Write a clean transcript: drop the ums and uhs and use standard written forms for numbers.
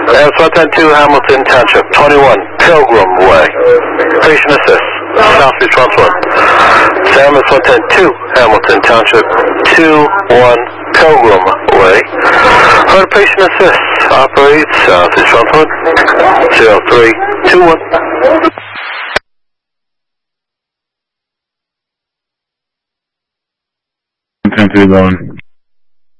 Ambulance 110-2, Hamilton Township, 21 Pilgrim Way. Patient assist, South response 1. Ambulance 110-2, Hamilton Township, 21 Pilgrim Way. Heart patient assist, operates South response 1, 0321. 10-3 going.